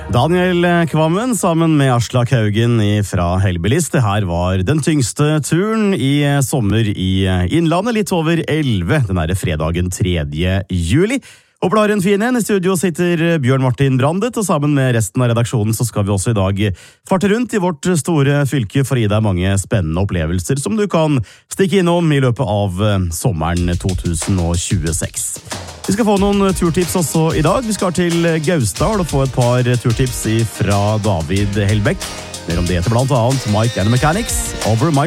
Daniel Kvammen sammen med Aslak Haugen fra Hellbillies. Det her var den tyngste turen i sommer i Innlandet, litt over 11, den her fredagen 3. juli. Håper du har en fin en. I studio sitter Bjørn Martin Brandet, og sammen med resten av redaksjonen så skal vi også i dag farte rundt i vårt store fylke for å gi deg mange spennende opplevelser som du kan stikke innom i løpet av sommeren 2026. Vi skal få noen turtips også i dag. Vi skal til Gausdal og få et par turtips fra David Hellbekk. Mer om det etter blant annet Mike and the Mechanics, Over My